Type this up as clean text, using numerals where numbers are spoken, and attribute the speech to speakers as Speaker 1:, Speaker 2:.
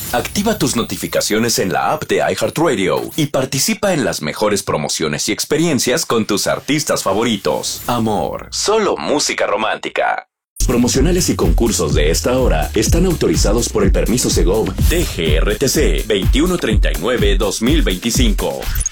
Speaker 1: Activa tus notificaciones en la app de iHeartRadio y participa en las mejores promociones y experiencias con tus artistas favoritos. Amor, solo música romántica. Promocionales y concursos de esta hora están autorizados por el permiso Segov DGRTC 2139-2025.